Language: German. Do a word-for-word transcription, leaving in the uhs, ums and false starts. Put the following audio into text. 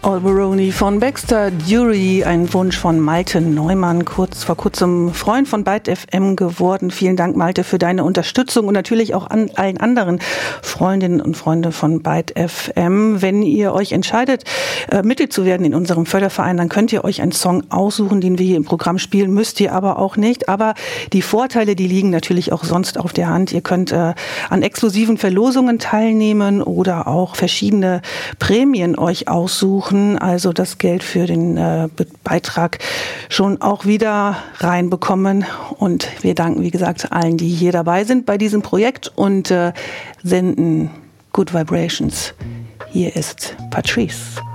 Alberoni von Baxter Dury, ein Wunsch von Malte Neumann, kurz vor kurzem Freund von Byte F M geworden. Vielen Dank, Malte, für deine Unterstützung und natürlich auch an allen anderen Freundinnen und Freunde von Byte F M. Wenn ihr euch entscheidet, äh, Mitglied zu werden in unserem Förderverein, dann könnt ihr euch einen Song aussuchen, den wir hier im Programm spielen, müsst ihr aber auch nicht. Aber die Vorteile, die liegen natürlich auch sonst auf der Hand. Ihr könnt äh, an exklusiven Verlosungen teilnehmen oder auch verschiedene Prämien euch aussuchen. Also das Geld für den äh, Beitrag schon auch wieder reinbekommen. Und wir danken, wie gesagt, allen, die hier dabei sind bei diesem Projekt und äh, senden Good Vibrations. Hier ist Patrice.